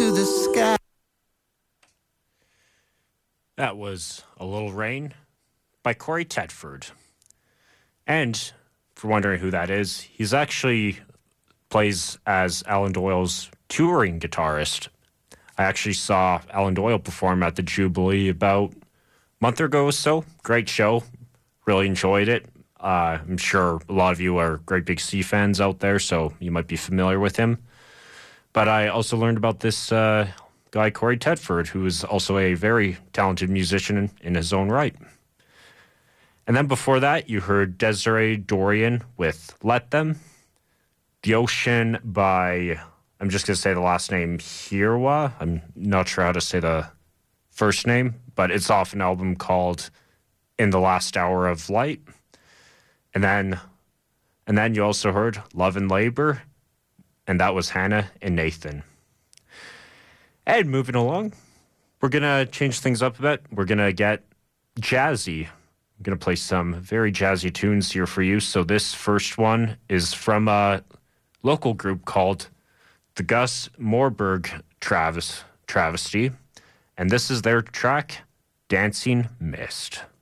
to the sky. That was A Little Rain by Corey Tedford. And for wondering who that is, he's actually plays as Alan Doyle's touring guitarist. I actually saw Alan Doyle perform at the Jubilee about a month ago or so. Great show. Really enjoyed it. I'm sure a lot of you are great big Sea fans out there, so you might be familiar with him. But I also learned about this guy, Corey Tedford, who is also a very talented musician in his own right. And then before that, you heard Desiree Dorian with Let Them. The Ocean by, I'm just going to say the last name, Hirwa. I'm not sure how to say the first name, but it's off an album called In the Last Hour of Light. And then you also heard Love and Labor, and that was Hannah and Nathan. And moving along, we're going to change things up a bit. We're going to get jazzy. I'm going to play some very jazzy tunes here for you. So this first one is from a local group called the Gus Moorburg Travesty. And this is their track, Dancing Mist.